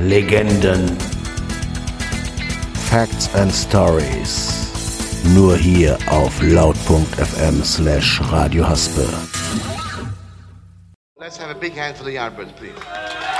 Legenden. Facts and Stories. Nur hier auf laut.fm/Radio Haspe. Let's have a big hand for the Yardbirds, please.